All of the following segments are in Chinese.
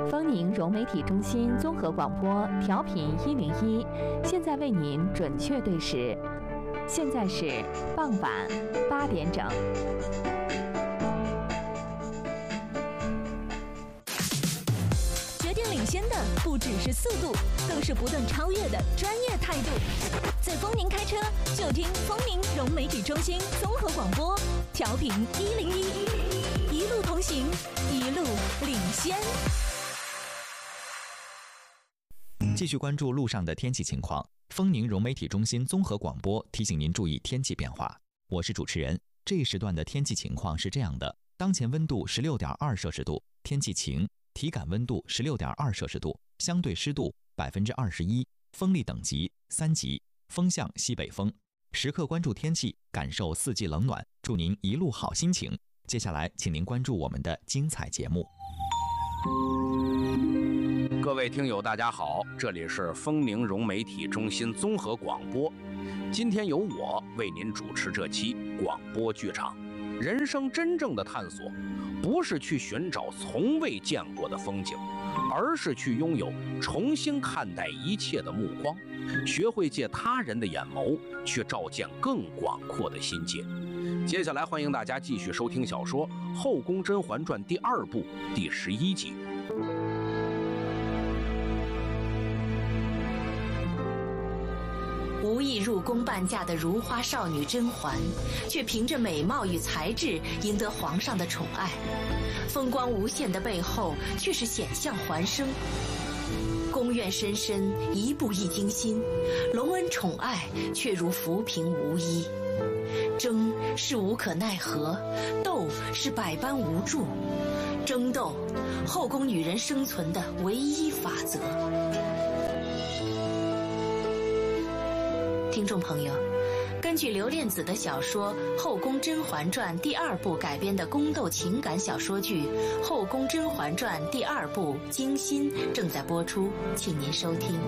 丰宁融媒体中心综合广播调频101，现在为您准确对时，现在是傍晚8点整。 决定领先的不只是速度，更是不断超越的专业态度。在丰宁开车，就听丰宁融媒体中心综合广播调频101，一路同行，一路领先。 继续关注路上的天气情况。丰宁融媒体中心综合广播提醒您注意天气变化。我是主持人。这一时段的天气情况是这样的：当前温度16.2摄氏度，天气晴，体感温度16.2摄氏度，相对湿度21%，风力等级3级，风向西北风。时刻关注天气，感受四季冷暖，祝您一路好心情。接下来，请您关注我们的精彩节目。 各位听友大家好，这里是丰宁融媒体中心综合广播，今天由我为您主持这期广播剧场。人生真正的探索，不是去寻找从未见过的风景，而是去拥有重新看待一切的目光，学会借他人的眼眸去照见更广阔的心界。接下来欢迎大家继续收听小说《后宫甄嬛传》第2部第11集。 无意入宫伴嫁的如花少女甄嬛，却凭着美貌与才智赢得皇上的宠爱，风光无限的背后却是险象环生。宫苑深深，一步一惊心，隆恩宠爱却如浮萍无依。争是无可奈何，斗是百般无助，争斗，后宫女人生存的唯一法则。听众朋友，根据刘恋子的小说《后宫甄嬛传》第2部改编的宫斗情感小说剧《后宫甄嬛传》第2部《惊心》正在播出，请您收听。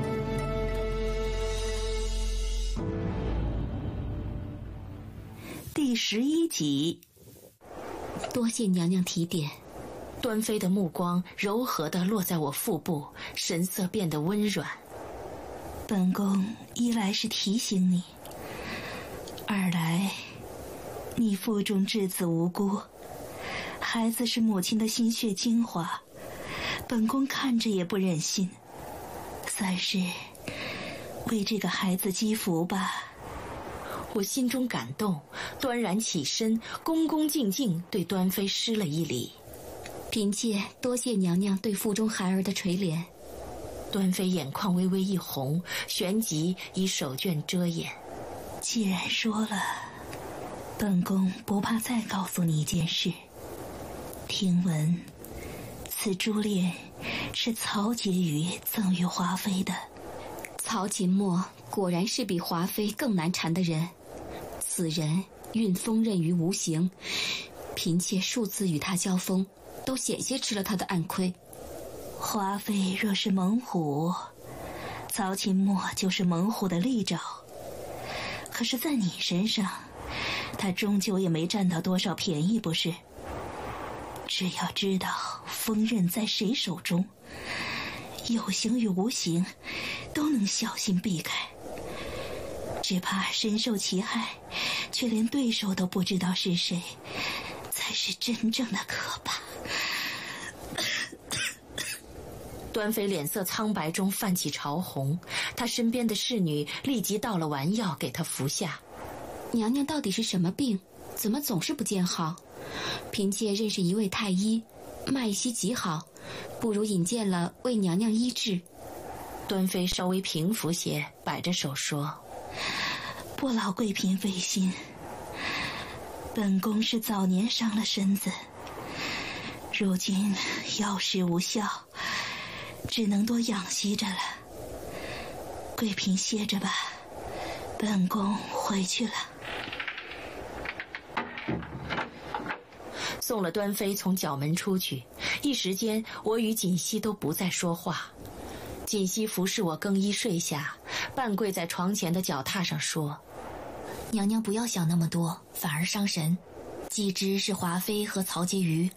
第11集。 多谢娘娘提点。 端妃的目光柔和地落在我腹部，神色变得温软。 本宫一来是提醒你，二来你腹中稚子无辜，孩子是母亲的心血精华，本宫看着也不忍心。三是为这个孩子积福吧。 我心中感动，端然起身，恭恭敬敬对端妃施了一礼。 嫔妾多谢娘娘对腹中孩儿的垂怜。 端妃眼眶微微一红，旋即以手绢遮掩。 既然说了，本宫不怕再告诉你一件事。听闻此珠链是曹婕妤赠予华妃的。曹琴墨果然是比华妃更难缠的人，此人运锋刃于无形，嫔妾数次与他交锋，都险些吃了他的暗亏。华妃若是猛虎，曹琴墨就是猛虎的利爪。可是在你身上，他终究也没占到多少便宜，不是？只要知道锋刃在谁手中，有形与无形都能小心避开，只怕身受其害，却连对手都不知道是谁，才是真正的可怕。 端妃脸色苍白中泛起潮红，她身边的侍女立即倒了丸药给她服下。 娘娘到底是什么病？怎么总是不见好？嫔妾认识一位太医，脉息极好，不如引荐了为娘娘医治。 端妃稍微平伏些，摆着手说： 不劳贵嫔费心，本宫是早年伤了身子，如今药石无效，只能多养息着了。贵嫔歇着吧，本宫回去了。 送了端妃从角门出去，一时间我与锦汐都不再说话。锦汐服侍我更衣睡下，半跪在床前的脚踏上说： 娘娘不要想那么多，反而伤神。既知是华妃和曹婕妤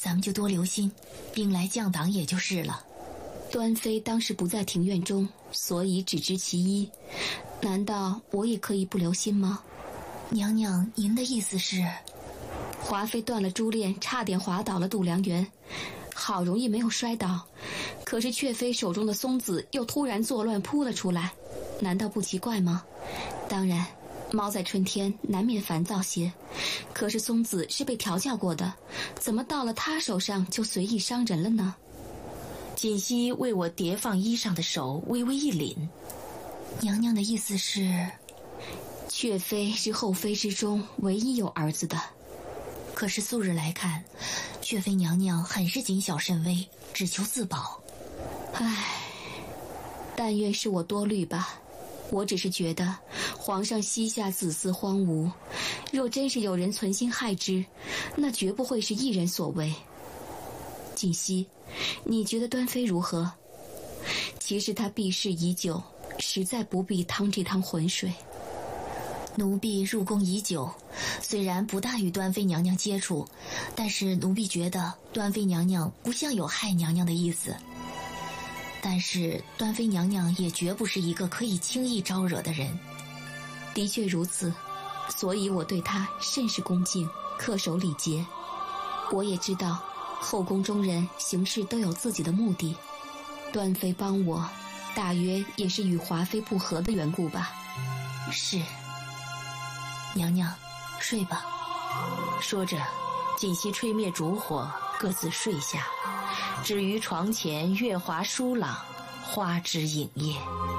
咱们就多留心，兵来将挡也就是了。 端妃当时不在庭院中，所以只知其一。难道我也可以不留心吗？ 娘娘，您的意思是？ 华妃断了珠链，差点滑倒了度量圆，好容易没有摔倒，可是雀妃手中的松子又突然作乱扑了出来，难道不奇怪吗？当然，猫在春天难免烦躁些，可是松子是被调教过的，怎么到了她手上就随意伤人了呢？ 锦汐为我叠放衣裳的手微微一凛。 娘娘的意思是， 雀妃是后妃之中唯一有儿子的。 可是素日来看，雀妃娘娘很是谨小慎微，只求自保。 唉，但愿是我多虑吧。我只是觉得皇上膝下子嗣荒芜，若真是有人存心害之，那绝不会是一人所为。锦汐，你觉得端妃如何？其实她避世已久，实在不必趟这趟浑水。 奴婢入宫已久，虽然不大与端妃娘娘接触，但是奴婢觉得端妃娘娘不像有害娘娘的意思。但是端妃娘娘也绝不是一个可以轻易招惹的人。 的确如此，所以我对她甚是恭敬，恪守礼节。我也知道后宫中人行事都有自己的目的，端妃帮我大约也是与华妃不和的缘故吧。 是。娘娘，睡吧。 说着，锦汐吹灭烛火，各自睡下。至于床前月华疏朗，花枝影叶。